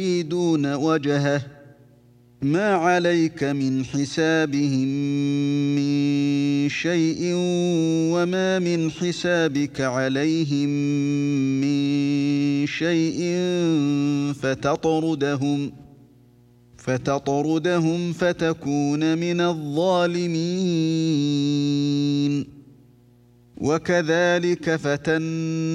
يريدون وجهه ما عليك من حسابهم من شيء وما من حسابك عليهم من شيء فتطردهم فتكون من الظالمين. وكذلك فتنا